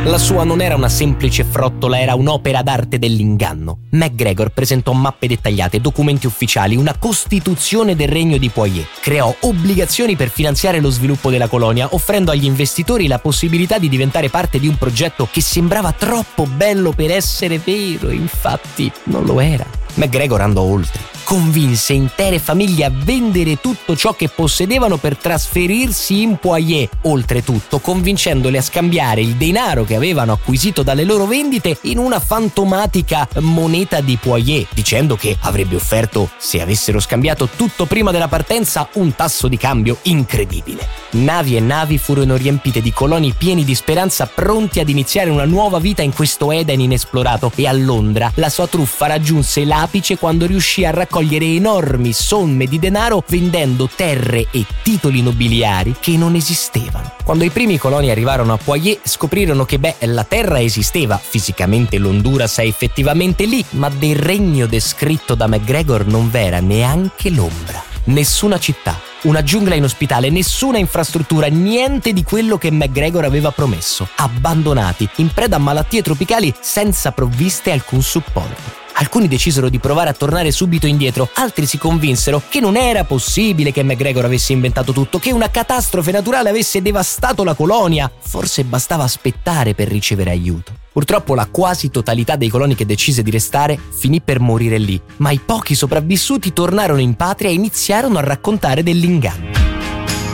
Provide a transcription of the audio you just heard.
La sua non era una semplice frottola, era un'opera d'arte dell'inganno. MacGregor presentò mappe dettagliate, documenti ufficiali, una costituzione del regno di Poitiers. Creò obbligazioni per finanziare lo sviluppo della colonia, offrendo agli investitori la possibilità di diventare parte di un progetto che sembrava troppo bello per essere vero, infatti non lo era. MacGregor andò oltre. Convinse intere famiglie a vendere tutto ciò che possedevano per trasferirsi in Poitiers, oltretutto convincendole a scambiare il denaro che avevano acquisito dalle loro vendite in una fantomatica moneta di Poitiers, dicendo che avrebbe offerto, se avessero scambiato tutto prima della partenza, un tasso di cambio incredibile. Navi e navi furono riempite di coloni pieni di speranza, pronti ad iniziare una nuova vita in questo Eden inesplorato, e a Londra la sua truffa raggiunse l'apice quando riuscì a raccogliere enormi somme di denaro vendendo terre e titoli nobiliari che non esistevano. Quando i primi coloni arrivarono a Poitiers scoprirono che la terra esisteva, fisicamente l'Honduras è effettivamente lì, ma del regno descritto da MacGregor non v'era neanche l'ombra. Nessuna città, una giungla inospitale, nessuna infrastruttura, niente di quello che MacGregor aveva promesso. Abbandonati, in preda a malattie tropicali, senza provviste e alcun supporto. Alcuni decisero di provare a tornare subito indietro, altri si convinsero che non era possibile che MacGregor avesse inventato tutto, che una catastrofe naturale avesse devastato la colonia. Forse bastava aspettare per ricevere aiuto. Purtroppo la quasi totalità dei coloni che decise di restare finì per morire lì, ma i pochi sopravvissuti tornarono in patria e iniziarono a raccontare dell'inganno.